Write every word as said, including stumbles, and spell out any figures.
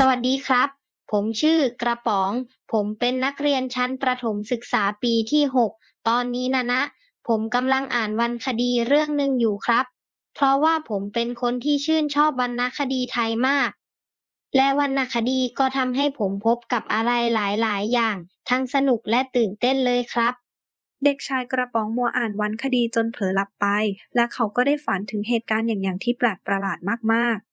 สวัสดีครับ ผมชื่อกระป๋อง ผมเป็นนักเรียนชั้นประถมศึกษาปีที่หกตอนนี้นะนะ ผมกำลังอ่านวรรณคดีเรื่องหนึ่งอยู่ครับ เพราะว่าผมเป็นคนที่ชื่นชอบวรรณคดีไทยมาก และวรรณคดีก็ทำให้ผมพบกับอะไรหลายๆอย่าง ทั้งสนุกและตื่นเต้นเลยครับเด็กชายกระป๋องมัวอ่านวรรณคดีจนเผลอหลับไป และเขาก็ได้ฝันถึงเหตุการณ์อย่างๆที่แปลกประหลาดมาก